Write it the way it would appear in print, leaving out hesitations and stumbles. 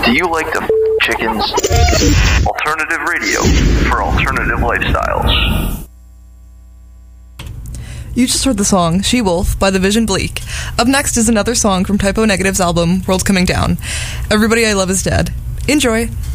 Do you like to chickens? Alternative radio for alternative lifestyles. You just heard the song She-Wolf by The Vision Bleak. Up next is another song from Typo Negative's album World's Coming Down. Everybody I Love Is Dead. Enjoy.